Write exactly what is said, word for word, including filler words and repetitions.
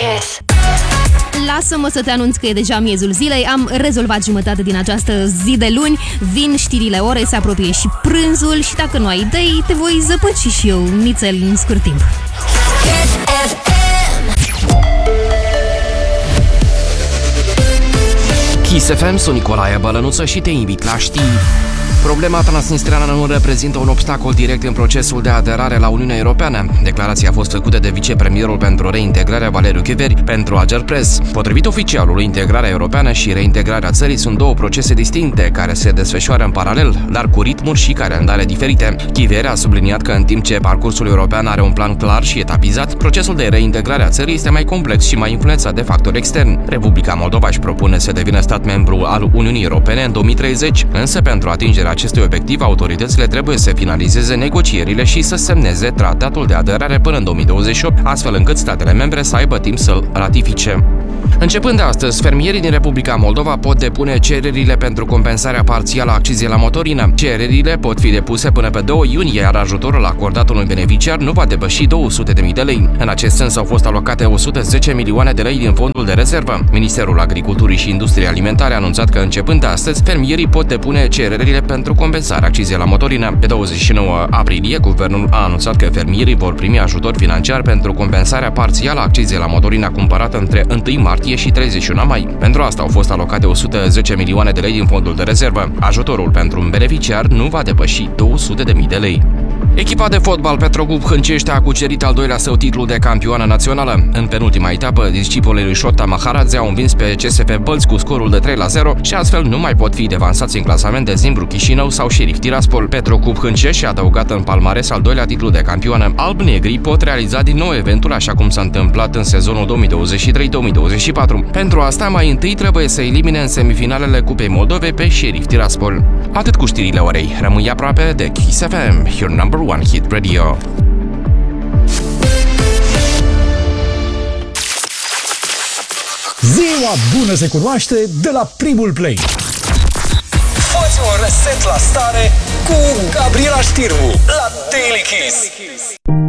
Kiss. Lasă-mă să te anunț că e deja miezul zilei. Am rezolvat jumătate din această zi de luni. Vin știrile ore, se apropie și prânzul. Și dacă nu ai idei, te voi zăpăci și eu nițel în scurt timp. Kiss F M, sunt Nicolae Bălănuță și te invit la știri. Problema transnistreană nu reprezintă un obstacol direct în procesul de aderare la Uniunea Europeană. Declarația a fost făcută de vicepremierul pentru reintegrarea Valeriu Chiveri pentru Agerpres. Potrivit oficialului, integrarea europeană și reintegrarea țării sunt două procese distincte care se desfășoară în paralel, dar cu ritmuri și calendare diferite. Chiveri a subliniat că în timp ce parcursul european are un plan clar și etapizat, procesul de reintegrare a țării este mai complex și mai influențat de factori externi. Republica Moldova își propune să devină stat membru al Uniunii Europene în două mii treizeci, însă pentru atingerea acestui obiectiv, autoritățile trebuie să finalizeze negocierile și să semneze tratatul de aderare până în două mii douăzeci și opt, astfel încât statele membre să aibă timp să-l ratifice. Începând de astăzi, fermierii din Republica Moldova pot depune cererile pentru compensarea parțială a accizei la motorină. Cererile pot fi depuse până pe doi iunie, iar ajutorul acordat unui beneficiar nu va depăși două sute de mii de lei. În acest sens au fost alocate o sută zece milioane de lei din fondul de rezervă. Ministerul Agriculturii și Industriei Alimentare a anunțat că începând de astăzi, fermierii pot depune cererile pentru compensarea accizei la motorină. Pe douăzeci și nouă aprilie, guvernul a anunțat că fermierii vor primi ajutor financiar pentru compensarea parțială a accizei la motorina cumpărată între întâi martie și treizeci și unu mai. Pentru asta au fost alocate o sută zece milioane de lei din fondul de rezervă. Ajutorul pentru un beneficiar nu va depăși două sute de mii de lei. Echipa de fotbal Petrogrup Hâncești a cucerit al doilea său titlu de campioană națională. În penultima etapă, discipolii lui Șota Maharadze au învins pe C S F Bălți cu scorul de trei la zero și astfel nu mai pot fi devansați în clasament de Zimbru Chișinău sau Șerif Tiraspol. Petrogrup Hâncești a adăugat în palmares al doilea titlu de campioană. Alb-negrii pot realiza din nou eventul așa cum s-a întâmplat în sezonul două mii douăzeci și trei două mii douăzeci și patru. Pentru asta, mai întâi trebuie să elimine în semifinalele Cupei Moldovei pe Șerif Tiraspol. Atât cu știrile orei. Rămâi aproape de Kiss F M, your number one hit radio. Ziua bună se cunoaște de la primul play. Fă-ți un reset la stare cu Gabriela Știrbu la Daily Kiss.